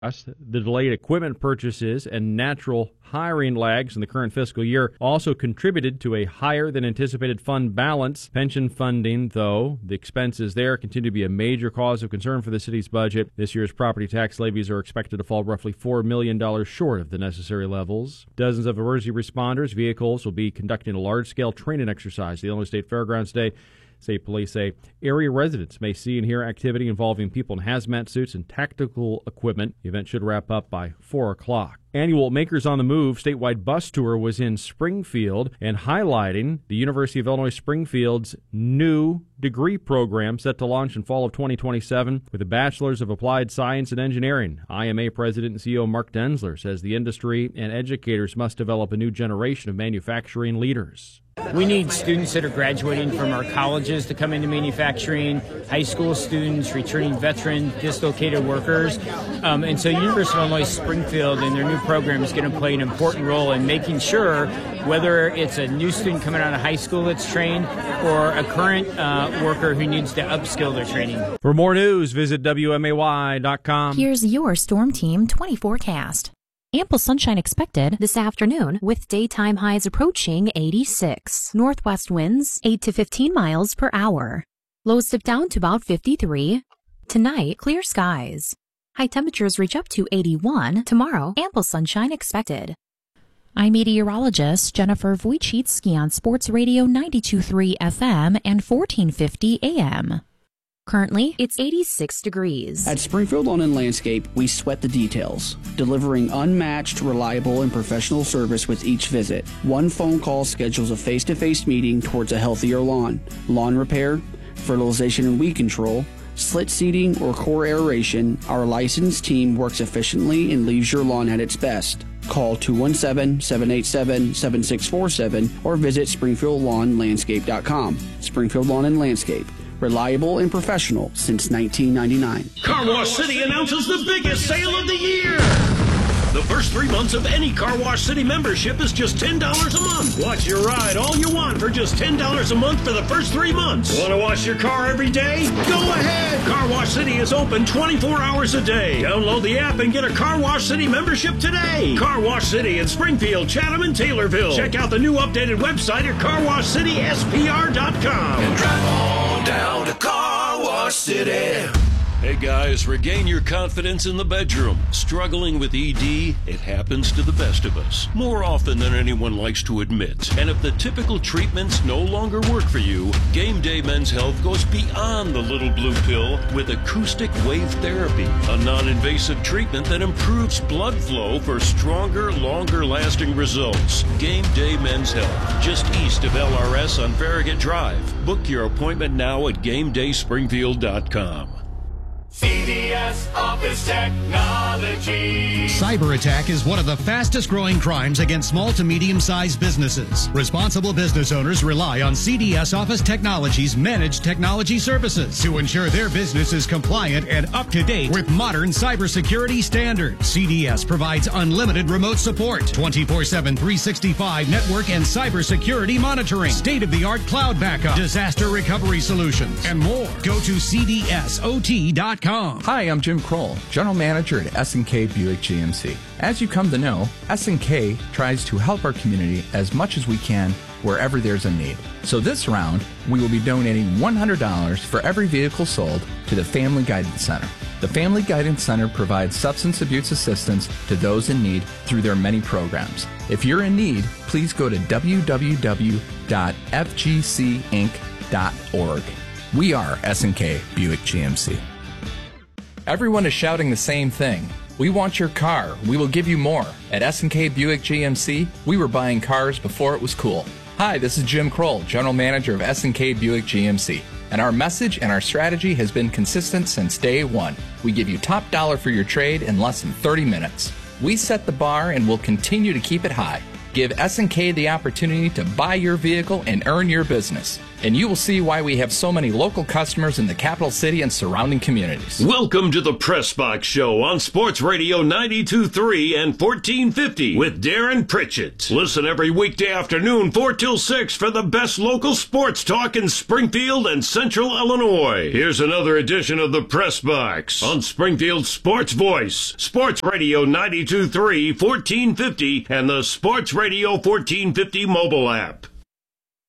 The delayed equipment purchases and natural hiring lags in the current fiscal year also contributed to a higher than anticipated fund balance. Pension funding, though, the expenses there continue to be a major cause of concern for the city's budget. This year's property tax levies are expected to fall roughly $4 million short of the necessary levels. Dozens of emergency responders vehicles will be conducting a large-scale training exercise at the Illinois State Fairgrounds today. State police say area residents may see and hear activity involving people in hazmat suits and tactical equipment. The event should wrap up by 4 o'clock. Annual Makers on the Move statewide bus tour was in Springfield and highlighting the University of Illinois Springfield's new degree program set to launch in fall of 2027 with a Bachelor's of Applied Science and Engineering. IMA President and CEO Mark Denzler says the industry and educators must develop a new generation of manufacturing leaders. We need students that are graduating from our colleges to come into manufacturing, high school students, returning veteran, dislocated workers. And so University of Illinois Springfield and their new program is going to play an important role in making sure whether it's a new student coming out of high school that's trained or a current worker who needs to upskill their training. For more news, visit WMAY.com. Here's your Storm Team 20 forecast. Ample sunshine expected this afternoon with daytime highs approaching 86. Northwest winds 8 to 15 miles per hour. Lows dip down to about 53. Tonight, clear skies. High temperatures reach up to 81. Tomorrow, ample sunshine expected. I'm meteorologist Jennifer Wojcicki on Sports Radio 92.3 FM and 1450 AM. Currently, it's 86 degrees. At Springfield Lawn and Landscape, we sweat the details, delivering unmatched, reliable, and professional service with each visit. One phone call schedules a face-to-face meeting towards a healthier lawn. Lawn repair, fertilization and weed control, slit seeding, or core aeration, our licensed team works efficiently and leaves your lawn at its best. Call 217-787-7647 or visit SpringfieldLawnLandscape.com. Springfield Lawn and Landscape. Reliable and professional since 1999. Car Wash City announces the biggest sale of the year. The first 3 months of any Car Wash City membership is just $10 a month. Watch your ride all you want for just $10 a month for the first 3 months. Want to wash your car every day? Go ahead. Car Wash City is open 24 hours a day. Download the app and get a Car Wash City membership today. Car Wash City in Springfield, Chatham, and Taylorville. Check out the new updated website at carwashcityspr.com. And drive on down to Car Wash City. Hey guys, regain your confidence in the bedroom. Struggling with ED? It happens to the best of us, more often than anyone likes to admit. And if the typical treatments no longer work for you, Game Day Men's Health goes beyond the little blue pill with acoustic wave therapy, a non-invasive treatment that improves blood flow for stronger, longer-lasting results. Game Day Men's Health, just east of LRS on Farragut Drive. Book your appointment now at GameDaySpringfield.com. CDS Office Technology. Cyber attack is one of the fastest growing crimes against small to medium-sized businesses. Responsible business owners rely on CDS Office Technology's managed technology services to ensure their business is compliant and up to date with modern cybersecurity standards. CDS provides unlimited remote support, 24/7, 365 network and cybersecurity monitoring, state-of-the-art cloud backup, disaster recovery solutions, and more. Go to cdsot.com. Hi, I'm Jim Kroll, General Manager at S&K Buick GMC. As you come to know, S&K tries to help our community as much as we can wherever there's a need. So this round, we will be donating $100 for every vehicle sold to the Family Guidance Center. The Family Guidance Center provides substance abuse assistance to those in need through their many programs. If you're in need, please go to www.fgcinc.org. We are S&K Buick GMC. Everyone is shouting the same thing. We want your car. We will give you more. At S&K Buick GMC, we were buying cars before it was cool. Hi, this is Jim Kroll, General Manager of S&K Buick GMC. And our message and our strategy has been consistent since day one. We give you top dollar for your trade in less than 30 minutes. We set the bar and will continue to keep it high. Give S&K the opportunity to buy your vehicle and earn your business. and you will see why we have so many local customers in the capital city and surrounding communities. Welcome to the Press Box Show on Sports Radio 92.3 and 1450 with Darren Pritchett. Listen every weekday afternoon 4 till 6 for the best local sports talk in Springfield and Central Illinois. Here's another edition of the Press Box on Springfield Sports Voice, Sports Radio 92.3, 1450, and the Sports Radio 1450 mobile app.